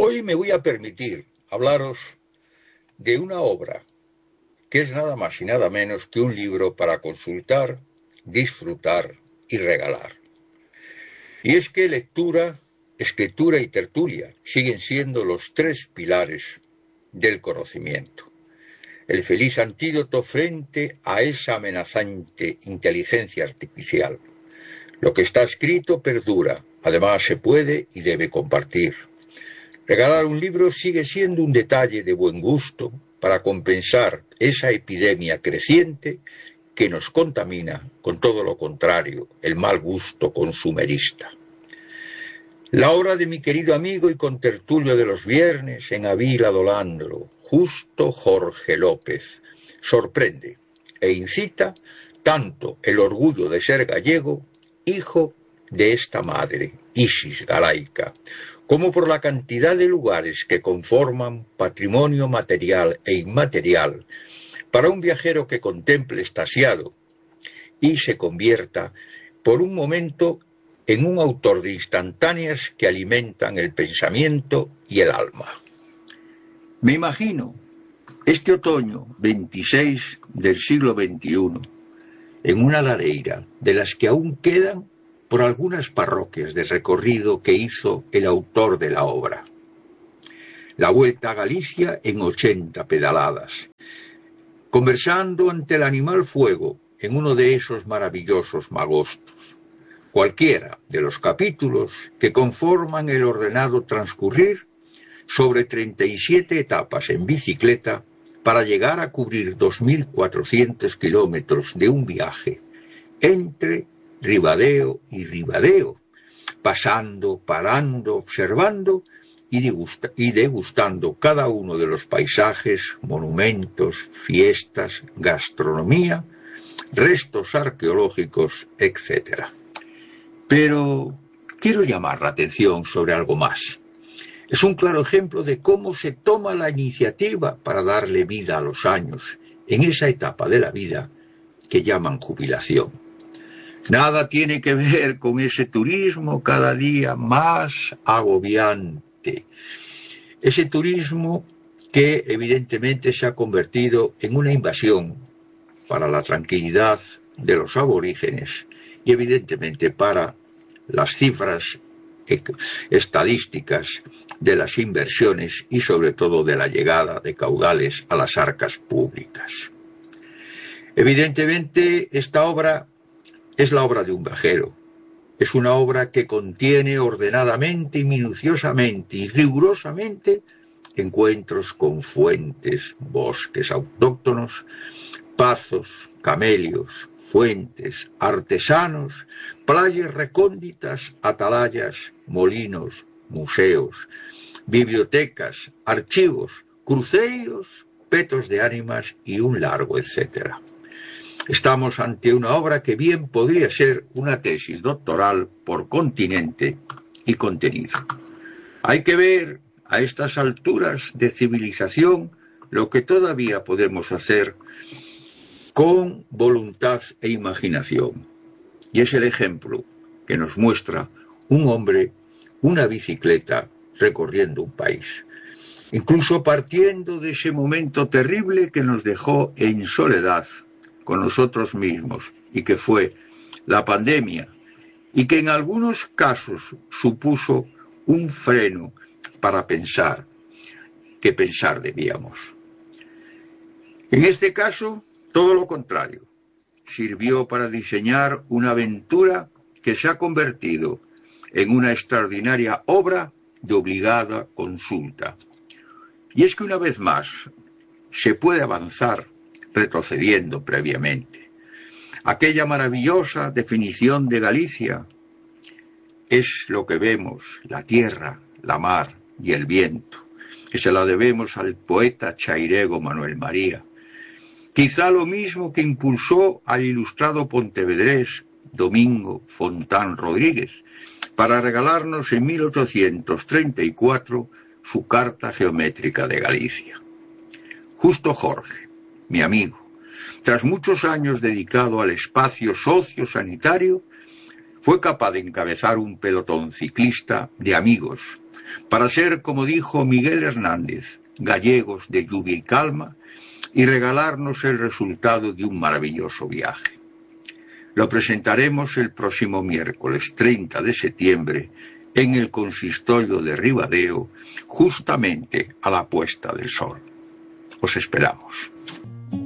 Hoy me voy a permitir hablaros de una obra que es nada más y nada menos que un libro para consultar, disfrutar y regalar. Y es que lectura, escritura y tertulia siguen siendo los tres pilares del conocimiento. El feliz antídoto frente a esa amenazante inteligencia artificial. Lo que está escrito perdura, además se puede y debe compartir. Regalar un libro sigue siendo un detalle de buen gusto para compensar esa epidemia creciente que nos contamina con todo lo contrario, el mal gusto consumerista. La obra de mi querido amigo y contertulio de los viernes en Avila Dolandro, Justo Jorge López, sorprende e incita tanto el orgullo de ser gallego, hijo de esta madre, Isis galaica, como por la cantidad de lugares que conforman patrimonio material e inmaterial para un viajero que contemple extasiado y se convierta por un momento en un autor de instantáneas que alimentan el pensamiento y el alma. Me imagino este otoño 26 del siglo XXI en una lareira de las que aún quedan por algunas parroquias del recorrido que hizo el autor de la obra. La Vuelta a Galicia en 80 pedaladas, conversando ante el animal fuego en uno de esos maravillosos magostos. Cualquiera de los capítulos que conforman el ordenado transcurrir sobre 37 etapas en bicicleta para llegar a cubrir 2.400 kilómetros de un viaje entre Ribadeo y Ribadeo, pasando, parando, observando y degustando cada uno de los paisajes, monumentos, fiestas, gastronomía, restos arqueológicos, etc. Pero quiero llamar la atención sobre algo más. Es un claro ejemplo de cómo se toma la iniciativa para darle vida a los años en esa etapa de la vida que llaman jubilación. Nada tiene que ver con ese turismo cada día más agobiante. Ese turismo que evidentemente se ha convertido en una invasión para la tranquilidad de los aborígenes y evidentemente para las cifras estadísticas de las inversiones y sobre todo de la llegada de caudales a las arcas públicas. Evidentemente esta obra es la obra de un viajero. Es una obra que contiene ordenadamente y minuciosamente y rigurosamente encuentros con fuentes, bosques autóctonos, pazos, camelios, fuentes, artesanos, playas recónditas, atalayas, molinos, museos, bibliotecas, archivos, cruceiros, petos de ánimas y un largo etcétera. Estamos ante una obra que bien podría ser una tesis doctoral por continente y contenido. Hay que ver a estas alturas de civilización lo que todavía podemos hacer con voluntad e imaginación. Y es el ejemplo que nos muestra un hombre, una bicicleta, recorriendo un país. Incluso partiendo de ese momento terrible que nos dejó en soledad con nosotros mismos y que fue la pandemia y que en algunos casos supuso un freno para pensar que pensar debíamos. En este caso, todo lo contrario. Sirvió para diseñar una aventura que se ha convertido en una extraordinaria obra de obligada consulta. Y es que una vez más se puede avanzar retrocediendo previamente. Aquella maravillosa definición de Galicia es lo que vemos, la tierra, la mar y el viento, que se la debemos al poeta chairego Manuel María. Quizá lo mismo que impulsó al ilustrado pontevedrés Domingo Fontán Rodríguez para regalarnos en 1834 su Carta Geométrica de Galicia. Justo Jorge, mi amigo, tras muchos años dedicado al espacio sociosanitario, fue capaz de encabezar un pelotón ciclista de amigos para ser, como dijo Miguel Hernández, gallegos de lluvia y calma, y regalarnos el resultado de un maravilloso viaje. Lo presentaremos el próximo miércoles 30 de septiembre en el consistorio de Ribadeo, justamente a la puesta del sol. Os esperamos.